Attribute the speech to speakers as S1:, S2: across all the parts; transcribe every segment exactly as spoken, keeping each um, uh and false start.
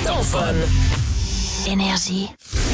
S1: ton fun.
S2: Énergie.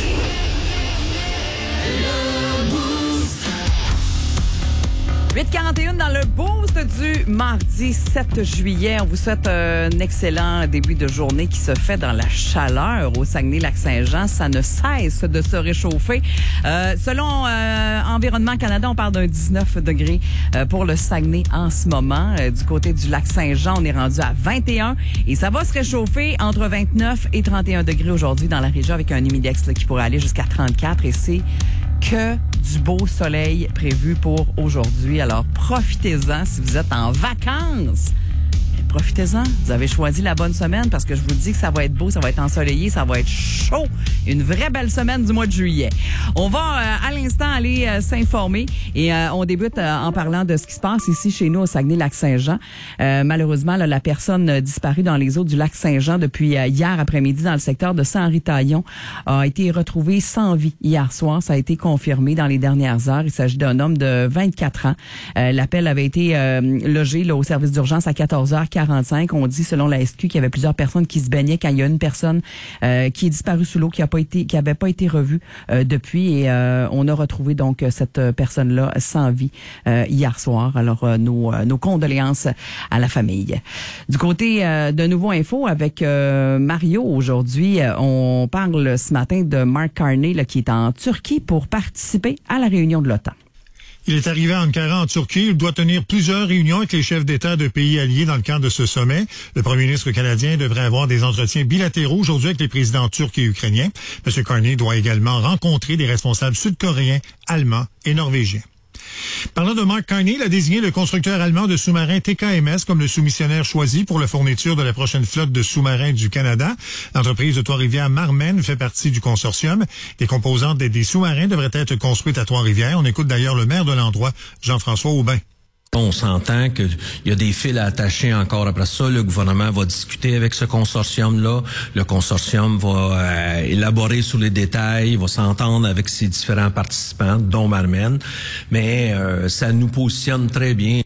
S3: huit quarante et un dans le boost du mardi sept juillet. On vous souhaite un excellent début de journée qui se fait dans la chaleur au Saguenay-Lac-Saint-Jean. Ça ne cesse de se réchauffer. Euh, selon euh, Environnement Canada, on parle d'un dix-neuf degrés euh, pour le Saguenay en ce moment. Euh, du côté du Lac-Saint-Jean, on est rendu à vingt et un et ça va se réchauffer entre vingt-neuf et trente et un degrés aujourd'hui dans la région avec un humidex là, qui pourrait aller jusqu'à trente-quatre et c'est que du beau soleil prévu pour aujourd'hui. Alors, profitez-en si vous êtes en vacances. Profitez-en. Vous avez choisi la bonne semaine parce que je vous dis que ça va être beau, ça va être ensoleillé, ça va être chaud. Une vraie belle semaine du mois de juillet. On va euh, à l'instant aller euh, s'informer et euh, on débute euh, en parlant de ce qui se passe ici chez nous au Saguenay-Lac-Saint-Jean. Euh, malheureusement, là, la personne euh, disparue dans les eaux du lac Saint-Jean depuis euh, hier après-midi dans le secteur de Saint-Henri-Taillon a été retrouvée sans vie hier soir. Ça a été confirmé dans les dernières heures. Il s'agit d'un homme de vingt-quatre ans. Euh, l'appel avait été euh, logé là, au service d'urgence à quatorze heures quarante-cinq. On dit, selon la S Q, qu'il y avait plusieurs personnes qui se baignaient quand il y a une personne euh, qui est disparue sous l'eau, qui a pas été, qui avait pas été revue euh, depuis. Et euh, on a retrouvé donc cette personne-là sans vie euh, hier soir. Alors, euh, nos, euh, nos condoléances à la famille. Du côté euh, de Nouveau Info avec euh, Mario aujourd'hui, euh, on parle ce matin de Mark Carney là, qui est en Turquie pour participer à la réunion de l'OTAN.
S4: Il est arrivé à Ankara, en Turquie. Il doit tenir plusieurs réunions avec les chefs d'État de pays alliés dans le cadre de ce sommet. Le premier ministre canadien devrait avoir des entretiens bilatéraux aujourd'hui avec les présidents turcs et ukrainiens. M. Carney doit également rencontrer des responsables sud-coréens, allemands et norvégiens. Parlant de Mark Carney, il a désigné le constructeur allemand de sous-marins T K M S comme le soumissionnaire choisi pour la fourniture de la prochaine flotte de sous-marins du Canada. L'entreprise de Trois-Rivières Marmen fait partie du consortium. Les composantes des, des sous-marins devraient être construites à Trois-Rivières. On écoute d'ailleurs le maire de l'endroit, Jean-François Aubin.
S5: On s'entend qu'il y a des fils à attacher encore après ça. Le gouvernement va discuter avec ce consortium-là. Le consortium va euh, élaborer sur les détails, va s'entendre avec ses différents participants, dont Marmen. Mais euh, ça nous positionne très bien.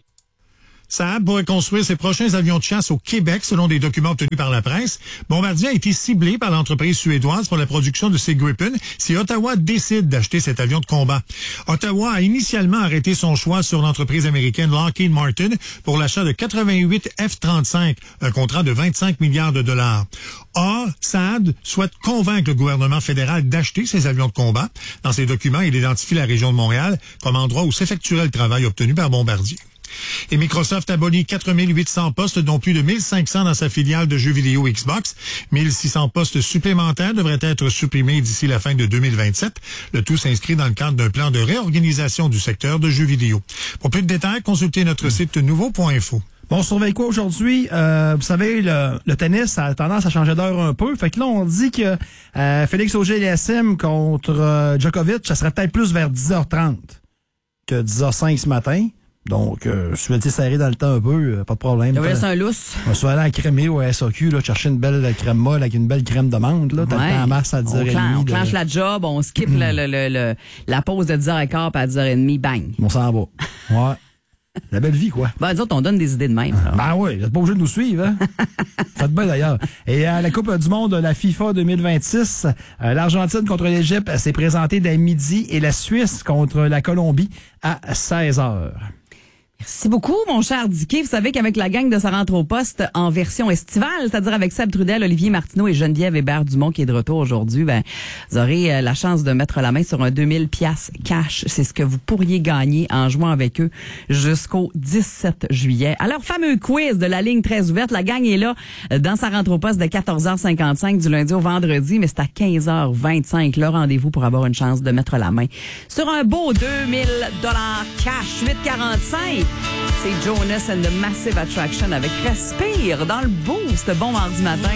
S4: Saab pourrait construire ses prochains avions de chasse au Québec, selon des documents obtenus par la presse. Bombardier a été ciblé par l'entreprise suédoise pour la production de ses Gripen si Ottawa décide d'acheter cet avion de combat. Ottawa a initialement arrêté son choix sur l'entreprise américaine Lockheed Martin pour l'achat de quatre-vingt-huit F trente-cinq, un contrat de vingt-cinq milliards de dollars. Or, Saab souhaite convaincre le gouvernement fédéral d'acheter ces avions de combat. Dans ses documents, il identifie la région de Montréal comme endroit où s'effectuerait le travail obtenu par Bombardier. Et Microsoft abolit quatre mille huit cents postes, dont plus de mille cinq cents dans sa filiale de jeux vidéo Xbox. mille six cents postes supplémentaires devraient être supprimés d'ici la fin de deux mille vingt-sept. Le tout s'inscrit dans le cadre d'un plan de réorganisation du secteur de jeux vidéo. Pour plus de détails, consultez notre site nouveau point info.
S6: Bon, on surveille quoi aujourd'hui? Euh, vous savez, le, le tennis a tendance à changer d'heure un peu. Fait que là, on dit que euh, Félix Auger-Aliassime contre euh, Djokovic, ça serait peut-être plus vers dix heures trente que dix heures cinq ce matin. Donc, euh, je vais te serrer dans le temps un peu, euh, pas de problème.
S3: Il reste un lousse.
S6: On va aller à la crémer au S A Q, là, chercher une belle crème molle avec une belle crème de menthe. Là, t'as
S3: ouais.
S6: le temps en masse à dix heures trente.
S3: On, clen- on
S6: de...
S3: clenche la job, on skip le, le, le, le, la pause de dix heures quinze puis à dix heures trente, bang.
S6: On s'en va. Ouais. La belle vie, quoi.
S3: Ben, disons, on donne des idées de même. Là.
S6: Ben oui, vous n'êtes pas obligé de nous suivre. Hein? Faites bien d'ailleurs. Et à la Coupe du monde, la FIFA deux mille vingt-six, euh, l'Argentine contre l'Égypte s'est présentée dès midi et la Suisse contre la Colombie à seize heures.
S3: Merci beaucoup, mon cher Dicky. Vous savez qu'avec la gang de Ça rentre au poste en version estivale, c'est-à-dire avec Seb Trudel, Olivier Martineau et Geneviève Hébert-Dumont qui est de retour aujourd'hui, ben, vous aurez la chance de mettre la main sur un deux mille piastres cash. C'est ce que vous pourriez gagner en jouant avec eux jusqu'au dix-sept juillet. À leur fameux quiz de la ligne très ouverte, la gang est là dans Ça rentre au poste de quatorze heures cinquante-cinq du lundi au vendredi, mais c'est à quinze heures vingt-cinq le rendez-vous pour avoir une chance de mettre la main sur un beau deux mille dollars cash. huit quarante-cinq. C'est Jonas and the Massive Attraction avec Respire dans le boost. Bon mardi matin.